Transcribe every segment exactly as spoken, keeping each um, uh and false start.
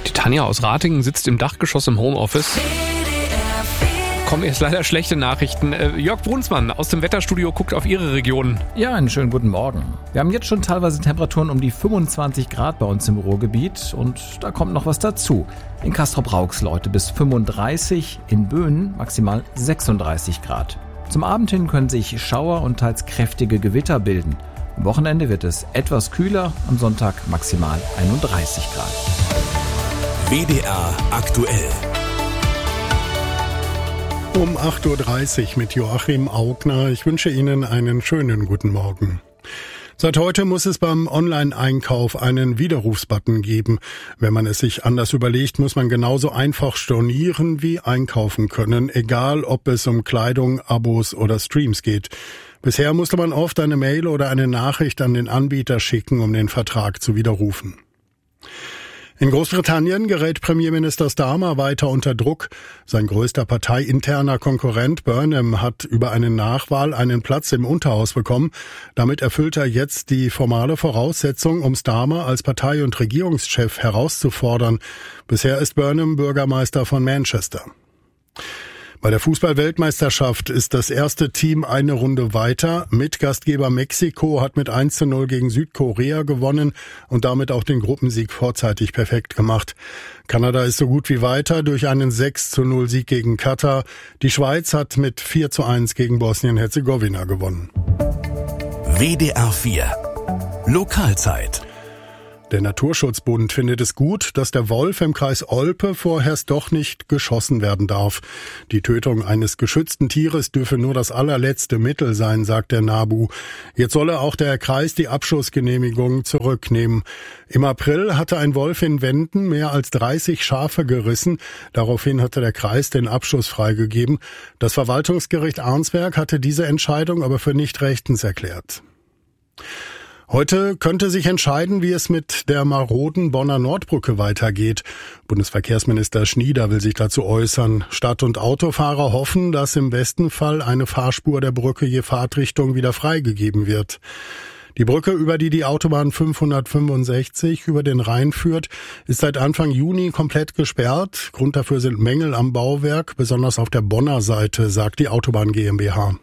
Die Tanja aus Ratingen sitzt im Dachgeschoss im Homeoffice. Kommen jetzt leider schlechte Nachrichten. Äh, Jörg Brunsmann aus dem Wetterstudio guckt auf Ihre Region. Ja, einen schönen guten Morgen. Wir haben jetzt schon teilweise Temperaturen um die fünfundzwanzig Grad bei uns im Ruhrgebiet und da kommt noch was dazu. In Castrop-Rauxel heute bis fünfunddreißig, in Böen maximal sechsunddreißig Grad. Zum Abend hin können sich Schauer und teils kräftige Gewitter bilden. Am Wochenende wird es etwas kühler, am Sonntag maximal einunddreißig Grad. W D R aktuell. Um acht Uhr dreißig mit Joachim Augner. Ich wünsche Ihnen einen schönen guten Morgen. Seit heute muss es beim Online-Einkauf einen Widerrufsbutton geben. Wenn man es sich anders überlegt, muss man genauso einfach stornieren wie einkaufen können, egal ob es um Kleidung, Abos oder Streams geht. Bisher musste man oft eine Mail oder eine Nachricht an den Anbieter schicken, um den Vertrag zu widerrufen. In Großbritannien gerät Premierminister Starmer weiter unter Druck. Sein größter parteiinterner Konkurrent Burnham hat über eine Nachwahl einen Platz im Unterhaus bekommen. Damit erfüllt er jetzt die formale Voraussetzung, um Starmer als Partei- und Regierungschef herauszufordern. Bisher ist Burnham Bürgermeister von Manchester. Bei der Fußball-Weltmeisterschaft ist das erste Team eine Runde weiter. Mitgastgeber Mexiko hat mit eins zu null gegen Südkorea gewonnen und damit auch den Gruppensieg vorzeitig perfekt gemacht. Kanada ist so gut wie weiter durch einen sechs zu null Sieg gegen Katar. Die Schweiz hat mit vier zu eins gegen Bosnien-Herzegowina gewonnen. W D R vier Lokalzeit. Der Naturschutzbund findet es gut, dass der Wolf im Kreis Olpe vorerst doch nicht geschossen werden darf. Die Tötung eines geschützten Tieres dürfe nur das allerletzte Mittel sein, sagt der NABU. Jetzt solle auch der Kreis die Abschussgenehmigung zurücknehmen. Im April hatte ein Wolf in Wenden mehr als dreißig Schafe gerissen. Daraufhin hatte der Kreis den Abschuss freigegeben. Das Verwaltungsgericht Arnsberg hatte diese Entscheidung aber für nicht rechtens erklärt. Heute könnte sich entscheiden, wie es mit der maroden Bonner Nordbrücke weitergeht. Bundesverkehrsminister Schnieder will sich dazu äußern. Stadt- und Autofahrer hoffen, dass im besten Fall eine Fahrspur der Brücke je Fahrtrichtung wieder freigegeben wird. Die Brücke, über die die Autobahn fünfhundertfünfundsechzig über den Rhein führt, ist seit Anfang Juni komplett gesperrt. Grund dafür sind Mängel am Bauwerk, besonders auf der Bonner Seite, sagt die Autobahn GmbH.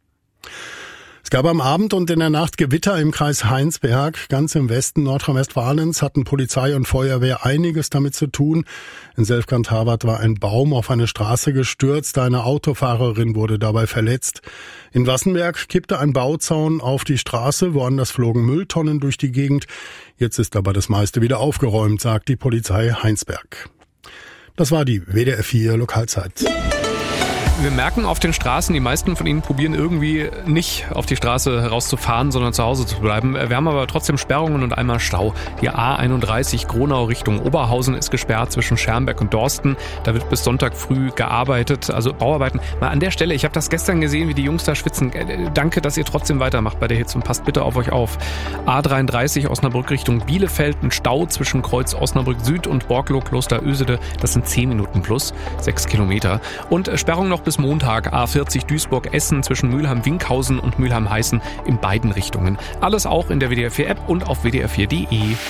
Es gab am Abend und in der Nacht Gewitter im Kreis Heinsberg. Ganz im Westen Nordrhein-Westfalens hatten Polizei und Feuerwehr einiges damit zu tun. In Selfkant-Harvard war ein Baum auf eine Straße gestürzt. Eine Autofahrerin wurde dabei verletzt. In Wassenberg kippte ein Bauzaun auf die Straße. Woanders flogen Mülltonnen durch die Gegend. Jetzt ist aber das meiste wieder aufgeräumt, sagt die Polizei Heinsberg. Das war die W D R vier Lokalzeit. Wir merken auf den Straßen, die meisten von Ihnen probieren irgendwie nicht auf die Straße herauszufahren, sondern zu Hause zu bleiben. Wir haben aber trotzdem Sperrungen und einmal Stau. Die A einunddreißig Gronau Richtung Oberhausen ist gesperrt zwischen Schermbeck und Dorsten. Da wird bis Sonntag früh gearbeitet, also Bauarbeiten. Mal an der Stelle, ich habe das gestern gesehen, wie die Jungs da schwitzen. Danke, dass ihr trotzdem weitermacht bei der Hitze und passt bitte auf euch auf. A dreiunddreißig Osnabrück Richtung Bielefeld, ein Stau zwischen Kreuz Osnabrück Süd und Borglo Kloster Ösede. Das sind zehn Minuten plus, sechs Kilometer. Und Sperrung noch bis Montag, A vierzig Duisburg-Essen zwischen Mülheim-Winkhausen und Mülheim-Heißen in beiden Richtungen. Alles auch in der W D R vier App und auf w d r vier punkt d e.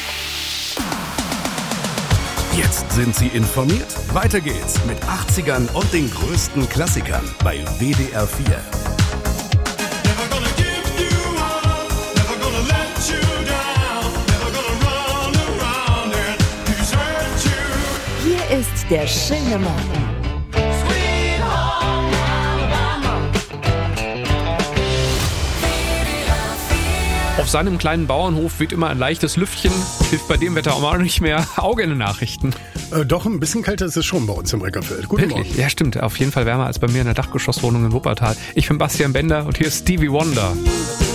Jetzt sind Sie informiert. Weiter geht's mit achtzigern und den größten Klassikern bei W D R vier. Hier ist der schöne Morgen. Auf seinem kleinen Bauernhof weht immer ein leichtes Lüftchen. Hilft bei dem Wetter auch mal nicht mehr. Auge in den Nachrichten. Äh, doch, ein bisschen kälter ist es schon bei uns im Reckerfeld. Guten Wirklich? Morgen. Ja, stimmt. Auf jeden Fall wärmer als bei mir in der Dachgeschosswohnung in Wuppertal. Ich bin Bastian Bender und hier ist Stevie Wonder.